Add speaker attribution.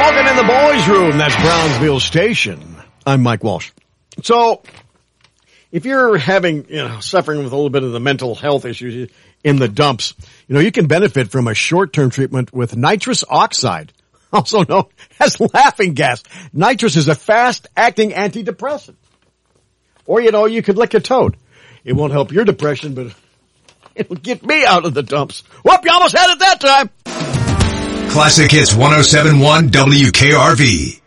Speaker 1: Talking in the boys' room, that's Brownsville Station. I'm Mike Walsh. So, if you're suffering with a little bit of the mental health issues in the dumps, you can benefit from a short-term treatment with nitrous oxide, also known as laughing gas. Nitrous is a fast-acting antidepressant. Or, you could lick a toad. It won't help your depression, but it'll get me out of the dumps. Whoop, you almost had it that time.
Speaker 2: Classic Hits 107.1 WKRV.